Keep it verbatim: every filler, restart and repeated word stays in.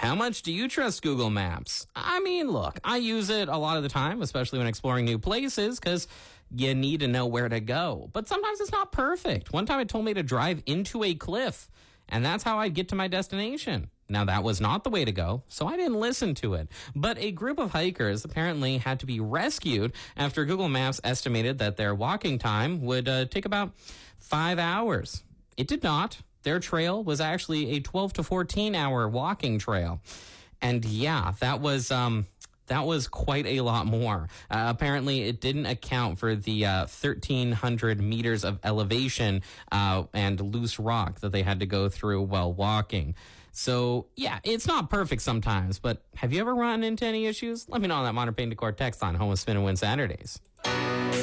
How much do you trust Google Maps? I mean, look, I use it a lot of the time, especially when exploring new places, because you need to know where to go. But sometimes it's not perfect. One time it told me to drive into a cliff, and that's how I'd get to my destination. Now, that was not the way to go, so I didn't listen to it. But a group of hikers apparently had to be rescued after Google Maps estimated that their walking time would uh, take about five hours. It did not. Their trail was actually a twelve to fourteen hour walking trail. And yeah, that was... um. That was quite a lot more. Uh, apparently, it didn't account for the uh, thirteen hundred meters of elevation uh, and loose rock that they had to go through while walking. So, yeah, it's not perfect sometimes, but have you ever run into any issues? Let me know on that Monterey Decor text line, home of Spin and Win Saturdays.